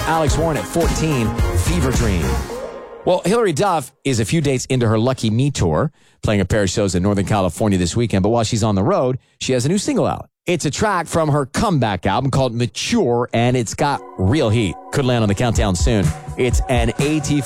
Alex Warren at 14, Fever Dream. Well, Hilary Duff is a few dates into her Lucky Me tour, playing a pair of shows in Northern California this weekend. But while she's on the road, she has a new single out. It's a track from her comeback album called Mature, and it's got real heat. Could land on the countdown soon. It's an AT